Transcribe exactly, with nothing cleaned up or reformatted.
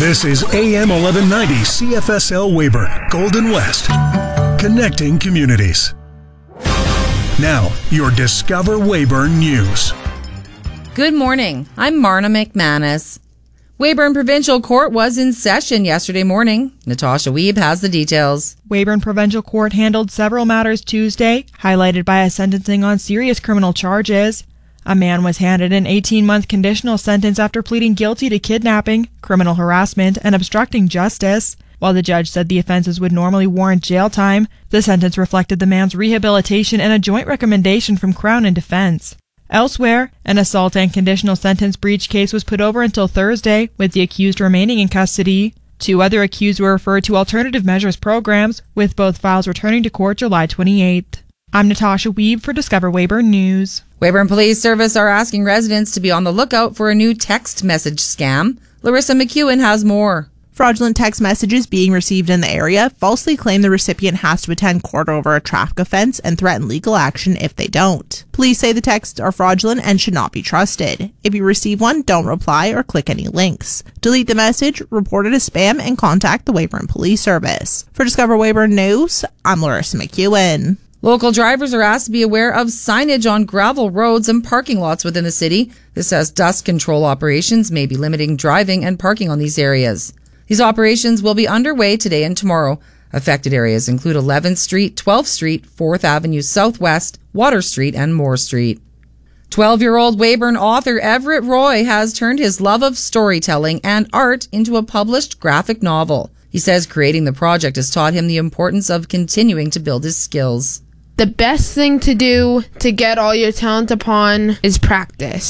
This is A M eleven ninety C F S L Weyburn, Golden West, connecting communities. Now, your Discover Weyburn News. Good morning. I'm Marna McManus. Weyburn Provincial Court was in session yesterday morning. Natasha Wiebe has the details. Weyburn Provincial Court handled several matters Tuesday, highlighted by a sentencing on serious criminal charges. A man was handed an eighteen-month conditional sentence after pleading guilty to kidnapping, criminal harassment, and obstructing justice. While the judge said the offenses would normally warrant jail time, the sentence reflected the man's rehabilitation and a joint recommendation from Crown and Defense. Elsewhere, an assault and conditional sentence breach case was put over until Thursday, with the accused remaining in custody. Two other accused were referred to alternative measures programs, with both files returning to court July twenty-eighth. I'm Natasha Wiebe for Discover Weyburn News. Weyburn Police Service are asking residents to be on the lookout for a new text message scam. Larissa McEwen has more. Fraudulent text messages being received in the area falsely claim the recipient has to attend court over a traffic offense and threaten legal action if they don't. Police say the texts are fraudulent and should not be trusted. If you receive one, don't reply or click any links. Delete the message, report it as spam, and contact the Weyburn Police Service. For Discover Weyburn News, I'm Larissa McEwen. Local drivers are asked to be aware of signage on gravel roads and parking lots within the city. This says dust control operations may be limiting driving and parking on these areas. These operations will be underway today and tomorrow. Affected areas include eleventh Street, twelfth Street, fourth Avenue Southwest, Water Street, and Moore Street. twelve-year-old Weyburn author Everett Roy has turned his love of storytelling and art into a published graphic novel. He says creating the project has taught him the importance of continuing to build his skills. The best thing to do to get all your talent upon is practice.